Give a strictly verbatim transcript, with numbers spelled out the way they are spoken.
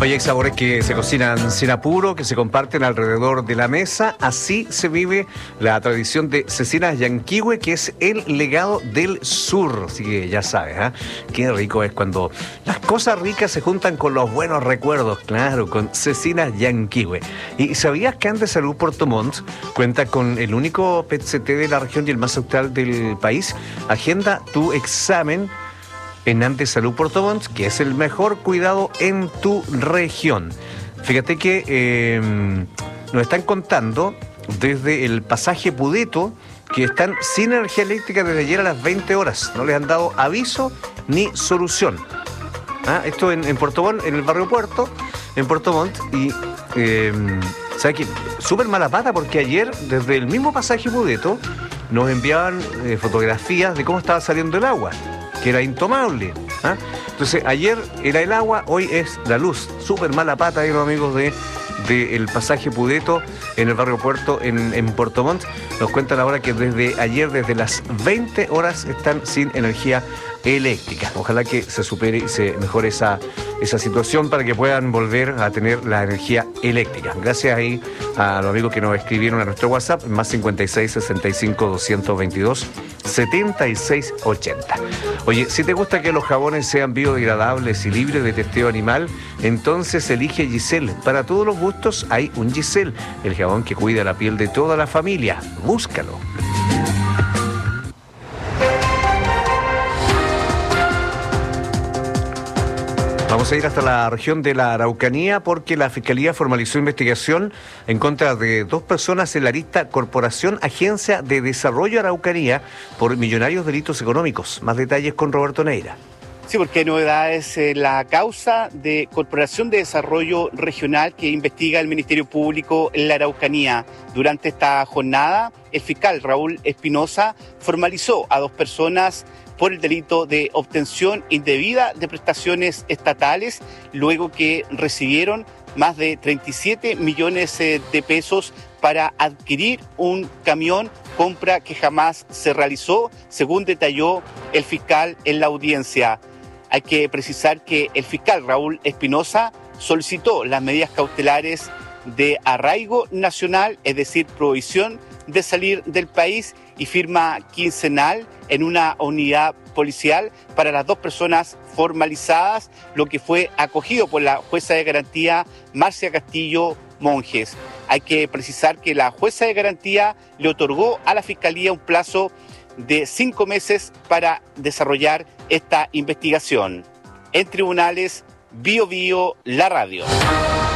Oye, hay sabores que se cocinan sin apuro, que se comparten alrededor de la mesa. Así se vive la tradición de Cecinas Llanquihue, que es el legado del sur. Así que ya sabes, ¿eh? Qué rico es cuando las cosas ricas se juntan con los buenos recuerdos, claro, con Cecinas Llanquihue. ¿Y sabías que Andes Salud Puerto Montt cuenta con el único P E T C T de la región y el más austral del país? Agenda tu examen en Andes Salud Puerto Montt, que es el mejor cuidado en tu región. Fíjate que eh, nos están contando desde el pasaje Pudeto que están sin energía eléctrica desde ayer a las veinte horas. No les han dado aviso ni solución. ¿Ah? Esto en, en Puerto Montt, en el barrio Puerto, en Puerto Montt. Y, eh, ¿sabes qué? Súper mala pata, porque ayer, desde el mismo pasaje Pudeto, nos enviaban eh, fotografías de cómo estaba saliendo el agua, que era intomable. ¿Ah? Entonces, ayer era el agua, hoy es la luz. Súper mala pata ahí los amigos de, de el pasaje Pudeto en el barrio Puerto, en, en Puerto Montt. Nos cuentan ahora que desde ayer, desde las veinte horas, están sin energía eléctrica. Ojalá que se supere y se mejore esa, esa situación para que puedan volver a tener la energía eléctrica. Gracias ahí a los amigos que nos escribieron a nuestro WhatsApp, más cincuenta y seis, sesenta y cinco, doscientos veintidós, setenta y seis ochenta. Oye, si te gusta que los jabones sean biodegradables y libres de testeo animal, entonces elige Giselle. Para todos los gustos hay un Giselle, el jabón que cuida la piel de toda la familia. Búscalo. Vamos a ir hasta la región de la Araucanía porque la Fiscalía formalizó investigación en contra de dos personas en la lista Corporación Agencia de Desarrollo Araucanía por millonarios delitos económicos. Más detalles con Roberto Neira. Sí, porque hay novedades en la causa de Corporación de Desarrollo Regional que investiga el Ministerio Público en la Araucanía. Durante esta jornada, el fiscal Raúl Espinosa formalizó a dos personas por el delito de obtención indebida de prestaciones estatales, luego que recibieron más de treinta y siete millones de pesos para adquirir un camión, compra que jamás se realizó, según detalló el fiscal en la audiencia. Hay que precisar que el fiscal Raúl Espinosa solicitó las medidas cautelares de arraigo nacional, es decir, prohibición de salir del país, y firma quincenal en una unidad policial para las dos personas formalizadas, lo que fue acogido por la jueza de garantía Marcia Castillo Monjes. Hay que precisar que la jueza de garantía le otorgó a la Fiscalía un plazo de cinco meses para desarrollar esta investigación. En tribunales, Bio Bio, la radio.